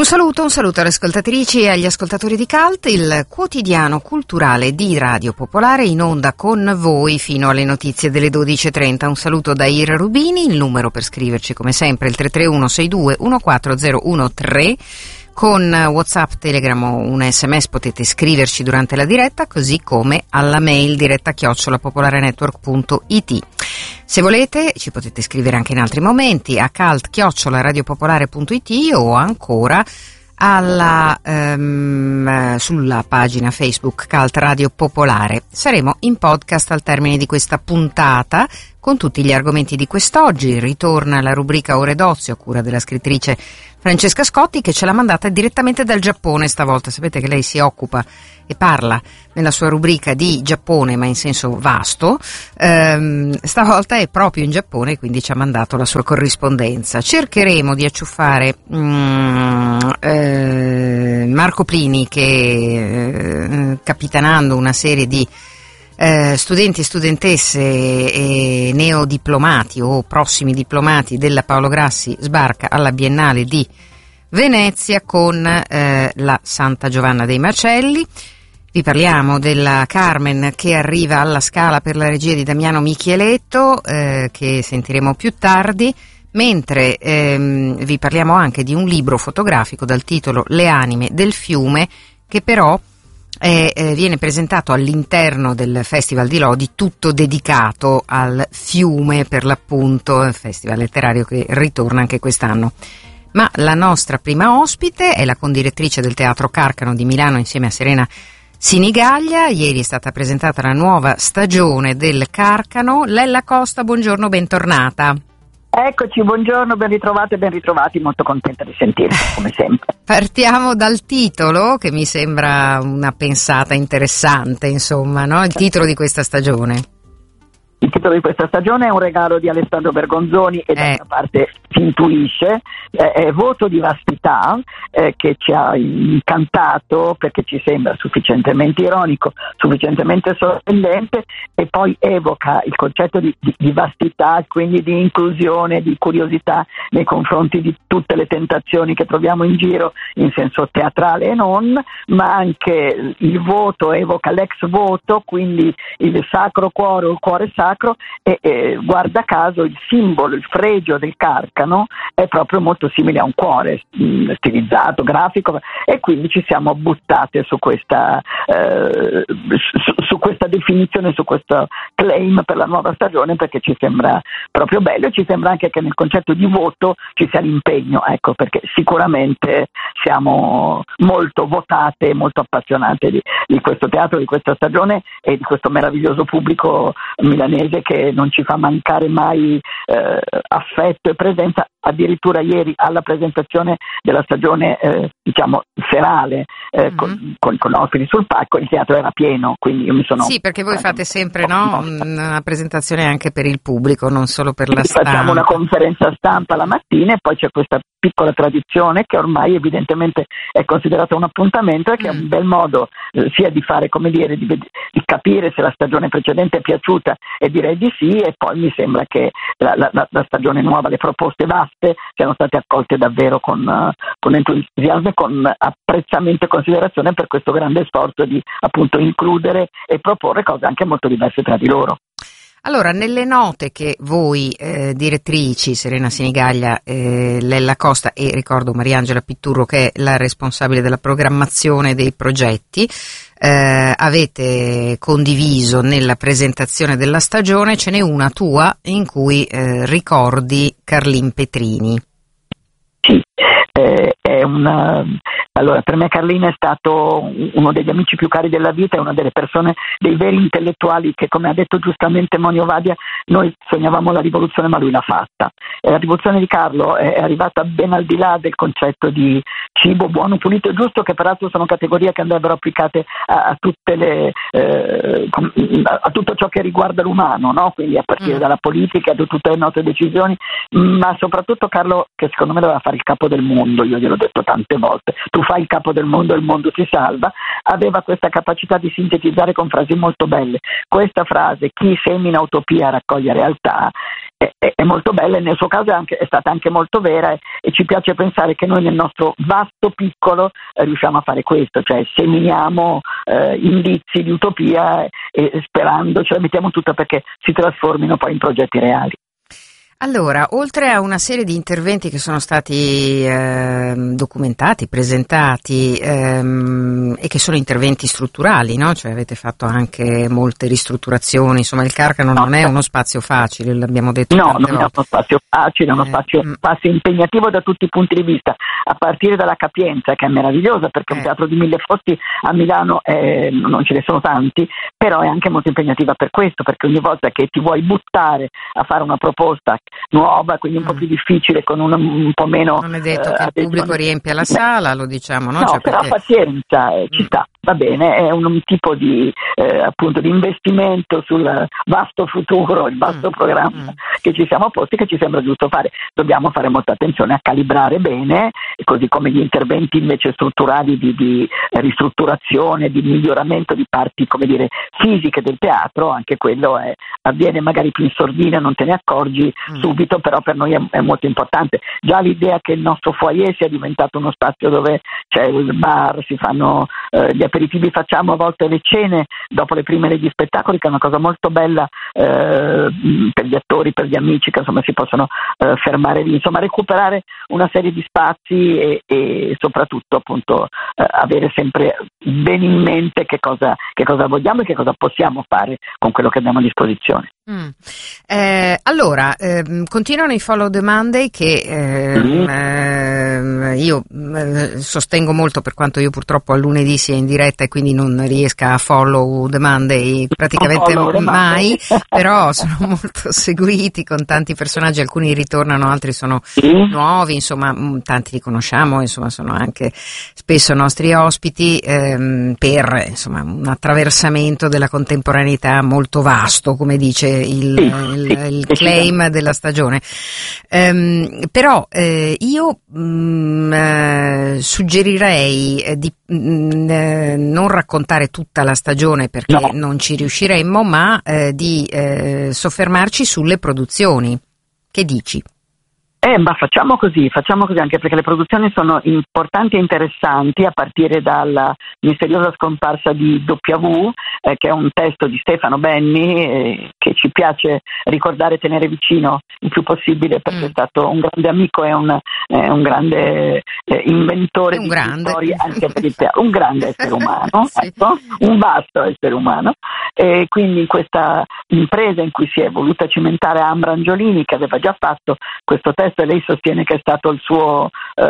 Un saluto alle ascoltatrici e agli ascoltatori di CULT, il quotidiano culturale di Radio Popolare, in onda con voi fino alle notizie delle 12.30. Un saluto da Ira Rubini, il numero per scriverci come sempre il 331 62 14013. Con WhatsApp, Telegram o un SMS potete scriverci durante la diretta, così come alla mail diretta@popolarenetwork.it. Se volete ci potete scrivere anche in altri momenti a cult@radiopopolare.it o ancora sulla pagina Facebook Cult Radio Popolare. Saremo in podcast al termine di questa puntata con tutti gli argomenti di quest'oggi. Ritorna la rubrica Ore d'Ozio a cura della scrittrice Francesca Scotti, che ce l'ha mandata direttamente dal Giappone stavolta. Sapete che lei si occupa e parla nella sua rubrica di Giappone, ma in senso vasto. Stavolta è proprio in Giappone, quindi ci ha mandato la sua corrispondenza. Cercheremo di acciuffare Marco Plini, che capitanando una serie di studenti e studentesse e neodiplomati o prossimi diplomati della Paolo Grassi sbarca alla Biennale di Venezia con la Santa Giovanna dei Macelli. Vi parliamo della Carmen che arriva alla Scala per la regia di Damiano Michieletto, che sentiremo più tardi, mentre vi parliamo anche di un libro fotografico dal titolo Le anime del fiume, che però viene presentato all'interno del Festival di Lodi, tutto dedicato al fiume, per l'appunto, festival letterario che ritorna anche quest'anno. Ma la nostra prima ospite è la condirettrice del Teatro Carcano di Milano insieme a Serena Sinigaglia. Ieri è stata presentata la nuova stagione del Carcano. Lella Costa, buongiorno, bentornata. Eccoci, buongiorno, ben ritrovati, molto contenta di sentirvi, come sempre. Partiamo dal titolo, che mi sembra una pensata interessante, insomma, no? Il titolo di questa stagione. Il titolo di questa stagione è un regalo di Alessandro Bergonzoni e d'altra parte si intuisce, è Voto di vastità, che ci ha incantato perché ci sembra sufficientemente ironico, sufficientemente sorprendente, e poi evoca il concetto di vastità, quindi di inclusione, di curiosità nei confronti di tutte le tentazioni che troviamo in giro, in senso teatrale e non, ma anche il voto evoca l'ex voto, quindi il sacro cuore o il cuore sacro, e guarda caso il simbolo, il fregio del Carcano è proprio molto simile a un cuore, stilizzato, grafico, e quindi ci siamo buttate su questa definizione, su questo claim per la nuova stagione, perché ci sembra proprio bello, e ci sembra anche che nel concetto di voto ci sia l'impegno, ecco, perché sicuramente siamo molto votate e molto appassionate di questo teatro, di questa stagione e di questo meraviglioso pubblico milanese che non ci fa mancare mai affetto e presenza. Addirittura ieri alla presentazione della stagione serale con ospiti sul palco, il teatro era pieno, quindi io mi sono... Sì, perché voi fate sempre una presentazione anche per il pubblico, non solo per la stampa. Facciamo una conferenza stampa la mattina e poi c'è questa piccola tradizione che ormai evidentemente è considerata un appuntamento e che è un bel modo sia di fare, come dire, di capire se la stagione precedente è piaciuta, e direi di sì, e poi mi sembra che la stagione nuova, le proposte vaste siano state accolte davvero con entusiasmo e con apprezzamento e considerazione per questo grande sforzo di appunto includere e proporre cose anche molto diverse tra di loro. Allora, nelle note che voi direttrici, Serena Sinigaglia, Lella Costa e ricordo Mariangela Pitturro, che è la responsabile della programmazione dei progetti, avete condiviso nella presentazione della stagione, ce n'è una tua in cui ricordi Carlin Petrini. Sì, allora, per me Carlin è stato uno degli amici più cari della vita, è una delle persone, dei veri intellettuali che, come ha detto giustamente Monio Vadia, noi sognavamo la rivoluzione ma lui l'ha fatta. La rivoluzione di Carlo è arrivata ben al di là del concetto di cibo buono, pulito e giusto, che peraltro sono categorie che andrebbero applicate a tutte a tutto ciò che riguarda l'umano, no? Quindi a partire dalla politica, da tutte le nostre decisioni, ma soprattutto Carlo, che secondo me doveva fare il capo del mondo, io gliel'ho detto tante volte, tu fa il capo del mondo e il mondo si salva, aveva questa capacità di sintetizzare con frasi molto belle. Questa frase, chi semina utopia raccoglie realtà, è molto bella, e nel suo caso è stata anche molto vera, e ci piace pensare che noi nel nostro vasto piccolo riusciamo a fare questo, cioè seminiamo indizi di utopia e sperando, ce la mettiamo tutta perché si trasformino poi in progetti reali. Allora, oltre a una serie di interventi che sono stati documentati, presentati e che sono interventi strutturali, no? Cioè avete fatto anche molte ristrutturazioni, insomma il Carcano non è uno spazio facile, l'abbiamo detto tante volte. No, non è uno spazio facile, è uno spazio impegnativo da tutti i punti di vista, a partire dalla capienza, che è meravigliosa perché un teatro di 1000 posti a Milano non ce ne sono tanti, però è anche molto impegnativa per questo, perché ogni volta che ti vuoi buttare a fare una proposta nuova, quindi un po' più difficile, con un po' meno. Non è detto che il pubblico riempia la sala, lo diciamo, no? No, cioè però perché... pazienza, ci sta, va bene, è un tipo di appunto di investimento sul vasto futuro, il vasto programma che ci siamo posti, che ci sembra giusto fare. Dobbiamo fare molta attenzione a calibrare bene, così come gli interventi invece strutturali di ristrutturazione, di miglioramento di parti, come dire, fisiche del teatro, anche quello avviene magari più in sordina, non te ne accorgi subito, però per noi è molto importante. Già l'idea che il nostro foyer sia diventato uno spazio dove c'è il bar, si fanno gli aperitivi, facciamo a volte le cene dopo le prime degli spettacoli, che è una cosa molto bella per gli attori, per gli amici, che insomma si possono fermare lì, insomma recuperare una serie di spazi e soprattutto appunto avere sempre bene in mente che cosa vogliamo e che cosa possiamo fare con quello che abbiamo a disposizione. Allora, continuano i Follow the Monday che io sostengo molto, per quanto io purtroppo al lunedì sia in diretta e quindi non riesca a follow the Monday praticamente mai, però sono molto seguiti, con tanti personaggi, alcuni ritornano, altri sono nuovi, insomma tanti li conosciamo, insomma sono anche spesso nostri ospiti, per insomma un attraversamento della contemporaneità molto vasto, come dice il claim della stagione. Però io suggerirei di non raccontare tutta la stagione perché non ci riusciremmo, ma di soffermarci sulle produzioni. Che dici? Ma facciamo così, anche perché le produzioni sono importanti e interessanti, a partire dalla misteriosa scomparsa di W, che è un testo di Stefano Benni, che ci piace ricordare e tenere vicino il più possibile, perché è stato un grande amico e un grande inventore di storie anche per il teatro, un grande essere umano, ecco, un vasto essere umano, e quindi in questa impresa in cui si è voluta cimentare Ambra Angiolini, che aveva già fatto questo testo, e lei sostiene che è stato il suo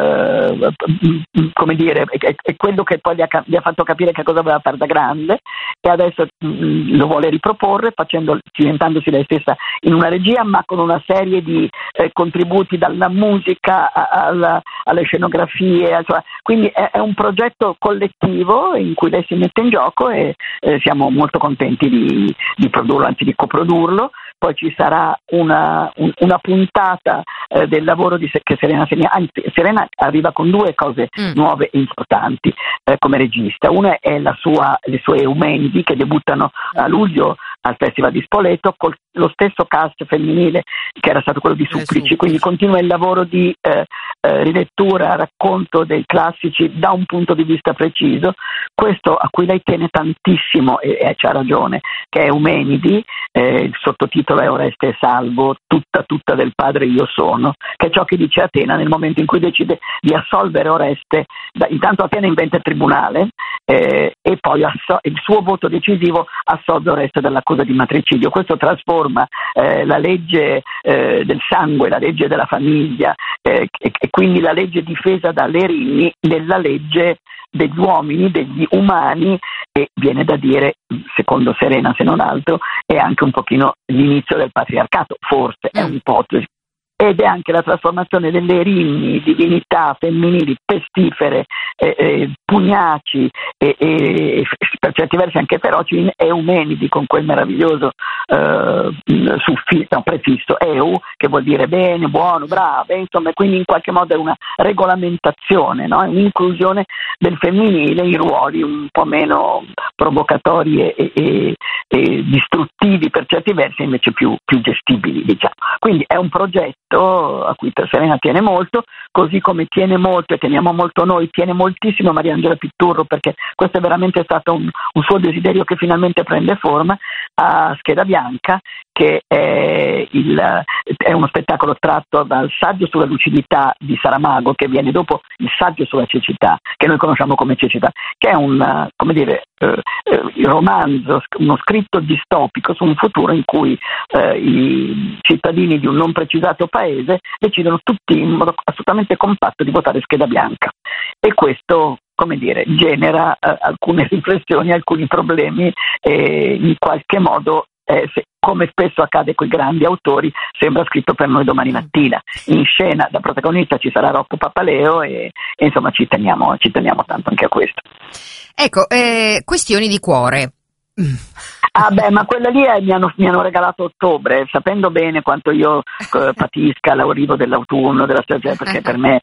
come dire, è quello che poi gli ha fatto capire che cosa voleva fare da grande, e adesso lo vuole riproporre cimentandosi lei stessa in una regia, ma con una serie di contributi, dalla musica alle scenografie, cioè, quindi è un progetto collettivo in cui lei si mette in gioco, e siamo molto contenti di produrlo, anzi di coprodurlo. Poi ci sarà una puntata del lavoro che Serena Serena arriva con due cose nuove e importanti come regista. Una è le sue Eumenidi, che debuttano a luglio al Festival di Spoleto con lo stesso cast femminile che era stato quello di Supplici, quindi continua il lavoro di rilettura, racconto dei classici da un punto di vista preciso, questo a cui lei tiene tantissimo e c'ha ragione, che è Eumenidi, il sottotitolo è Oreste e Salvo, tutta del padre io sono, che è ciò che dice Atena nel momento in cui decide di assolvere Oreste. Intanto Atena inventa il tribunale e poi il suo voto decisivo assolve Oreste dall'accusa di matricidio. Questo trasforma la legge del sangue, la legge della famiglia e quindi la legge difesa dalle Rimini nella legge degli uomini, degli umani, e viene da dire, secondo Serena se non altro, è anche un pochino l'inizio del patriarcato, forse è un'ipotesi. ed è anche la trasformazione delle rimini, divinità femminili, pestifere, pugnaci e per certi versi anche feroci in Eumenidi, con quel meraviglioso prefisso eu, che vuol dire bene, buono, brave, insomma, quindi in qualche modo è una regolamentazione, no? È un'inclusione del femminile in ruoli un po' meno provocatori e distruttivi per certi versi, invece più gestibili, diciamo. Quindi è un progetto a cui Serena tiene molto, così come tiene molto e teniamo molto noi, tiene moltissimo Mariangela Pitturro, perché questo è veramente stato un suo desiderio che finalmente prende forma, a Scheda Bianca, che è uno spettacolo tratto dal saggio sulla lucidità di Saramago, che viene dopo il saggio sulla cecità, che noi conosciamo come Cecità, che è un romanzo, uno scritto distopico su un futuro in cui i cittadini di un non precisato paese decidono tutti in modo assolutamente compatto di votare Scheda Bianca, e questo, come dire, genera alcune riflessioni, alcuni problemi, e in qualche modo, come spesso accade con i grandi autori, sembra scritto per noi domani mattina. In scena da protagonista ci sarà Rocco Papaleo e insomma ci teniamo tanto anche a questo. Ecco, questioni di cuore. Ah beh, ma quella lì mi hanno regalato ottobre, sapendo bene quanto io patisca l'arrivo dell'autunno, della stagione, perché per me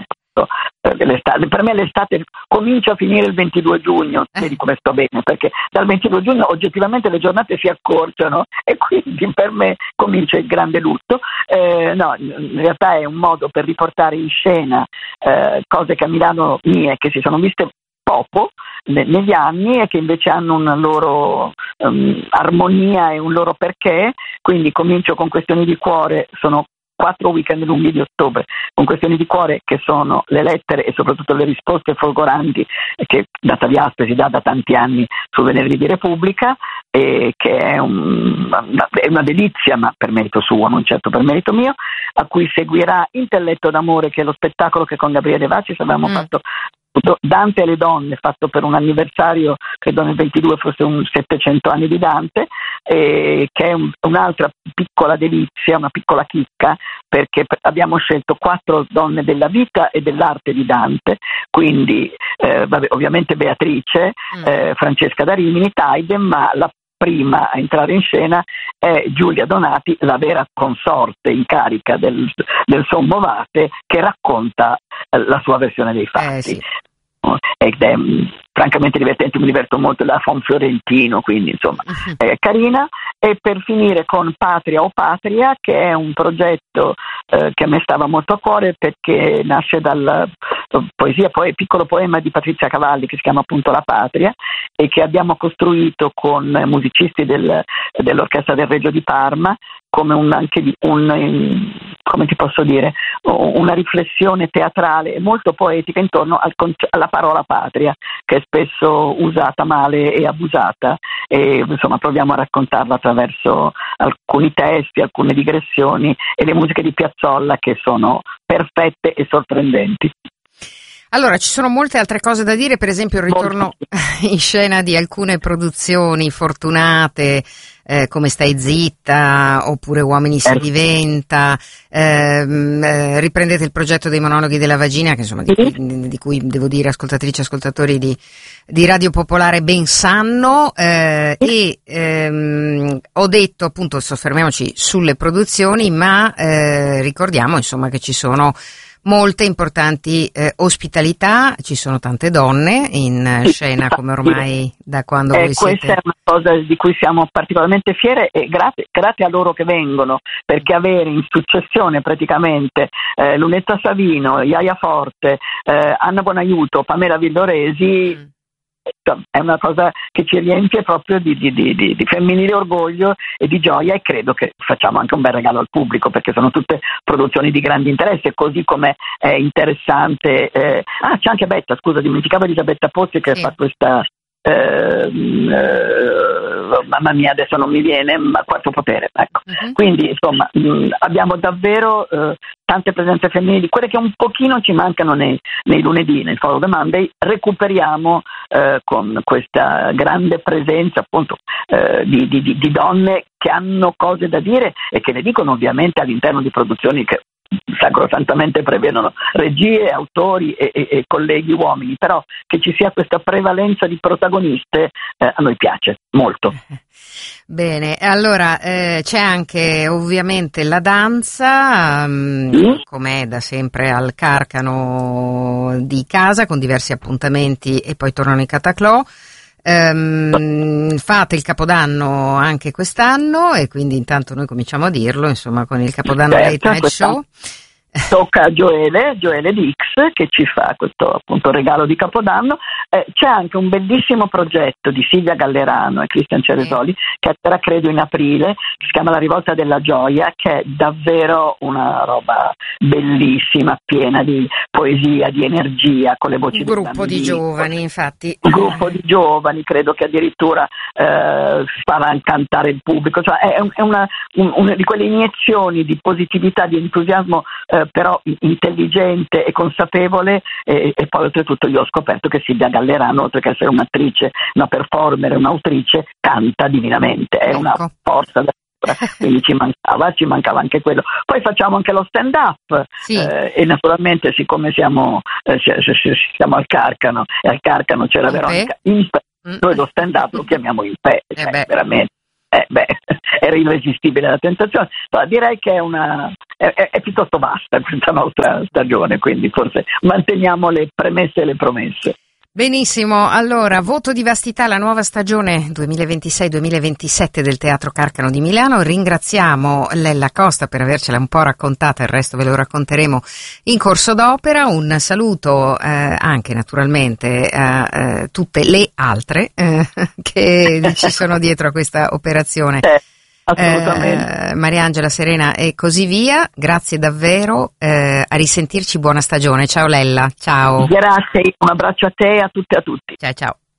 l'estate comincia a finire il 22 giugno, vedi come sto bene, perché dal 22 giugno oggettivamente le giornate si accorciano e quindi per me comincia il grande lutto. No, in realtà è un modo per riportare in scena cose che a Milano mie, che si sono viste poco negli anni e che invece hanno una loro armonia e un loro perché. Quindi comincio con Questioni di cuore, sono 4 weekend lunghi di ottobre, con Questioni di cuore che sono le lettere e soprattutto le risposte folgoranti che Dattagliaspe si dà da tanti anni su Venerdì di Repubblica, e che è una delizia, ma per merito suo, non certo per merito mio, a cui seguirà Intelletto d'amore, che è lo spettacolo che con Gabriele Vacis avevamo fatto, Dante e le donne, fatto per un anniversario, credo nel 22 fosse un 700 anni di Dante, che è un'altra piccola delizia, una piccola chicca, perché abbiamo scelto 4 donne della vita e dell'arte di Dante, quindi ovviamente Beatrice, Francesca da Rimini, Taiden, ma la prima a entrare in scena è Giulia Donati, la vera consorte in carica del Sommovate, che racconta la sua versione dei fatti. Sì. Ed è francamente divertente, mi diverto molto da Fon Fiorentino, quindi insomma è carina. E per finire con Patria o Patria, che è un progetto che a me stava molto a cuore, perché nasce dalla piccolo poema di Patrizia Cavalli che si chiama appunto La Patria, e che abbiamo costruito con musicisti dell'Orchestra del Regio di Parma, come come ti posso dire, una riflessione teatrale e molto poetica intorno alla parola patria, che è spesso usata male e abusata, e insomma proviamo a raccontarla attraverso alcuni testi, alcune digressioni e le musiche di Piazzolla, che sono perfette e sorprendenti. Allora, ci sono molte altre cose da dire, per esempio il ritorno in scena di alcune produzioni fortunate, come Stai zitta, oppure Uomini si diventa, riprendete il progetto dei monologhi della vagina, che insomma di cui devo dire ascoltatrici e ascoltatori di Radio Popolare ben sanno, ho detto appunto soffermiamoci sulle produzioni, ma ricordiamo insomma che ci sono molte importanti ospitalità, ci sono tante donne in scena, come ormai da quando voi siete. Questa è una cosa di cui siamo particolarmente fiere, e grazie a loro che vengono, perché avere in successione praticamente Lunetta Savino, Iaia Forte, Anna Bonaiuto, Pamela Villoresi, è una cosa che ci riempie proprio di femminile orgoglio e di gioia, e credo che facciamo anche un bel regalo al pubblico, perché sono tutte produzioni di grande interesse, così come è interessante. C'è anche Betta, scusa, dimenticavo Elisabetta Pozzi, che fa questa mamma mia, adesso non mi viene, ma Quarto Potere, ecco. Quindi insomma abbiamo davvero tante presenze femminili, quelle che un pochino ci mancano nei lunedì, nel Follow the Monday, recuperiamo con questa grande presenza appunto di donne che hanno cose da dire e che le dicono ovviamente all'interno di produzioni che sacrosantamente prevedono regie, autori e colleghi uomini, però che ci sia questa prevalenza di protagoniste a noi piace molto. Bene, allora c'è anche ovviamente la danza, com'è da sempre al Carcano di casa, con diversi appuntamenti e poi tornano i Cataclò. Fate il Capodanno anche quest'anno e quindi intanto noi cominciamo a dirlo, insomma, con il Capodanno Late Night Show. Tocca a Gioele Dix, che ci fa questo appunto regalo di Capodanno. C'è anche un bellissimo progetto di Silvia Gallerano e Cristian Ceresoli che sarà credo in aprile, che si chiama La Rivolta della Gioia, che è davvero una roba bellissima, piena di poesia, di energia, con le voci un dei gruppo bambini, di giovani, infatti. Un gruppo di giovani, credo che addirittura farà cantare il pubblico, cioè è una di quelle iniezioni di positività, di entusiasmo, però intelligente e consapevole, e poi oltretutto io ho scoperto che Silvia Gallerano, oltre che essere un'attrice, una performer, un'autrice, canta divinamente, è una forza da quindi ci mancava anche quello. Poi facciamo anche lo stand up, e naturalmente siccome siamo al Carcano e al Carcano c'è la Veronica Impe, noi lo stand up lo chiamiamo Impe, cioè veramente era irresistibile la tentazione. Però direi che è piuttosto vasta questa nostra stagione, quindi forse manteniamo le premesse e le promesse. Benissimo, allora voto di vastità alla nuova stagione 2026-2027 del Teatro Carcano di Milano. Ringraziamo Lella Costa per avercela un po' raccontata, il resto ve lo racconteremo in corso d'opera. Un saluto anche naturalmente a tutte le altre che ci sono dietro a questa operazione. Mariangela, Serena e così via, grazie davvero, a risentirci, buona stagione, ciao Lella, ciao. Grazie, un abbraccio a te e a tutte e a tutti. Ciao ciao.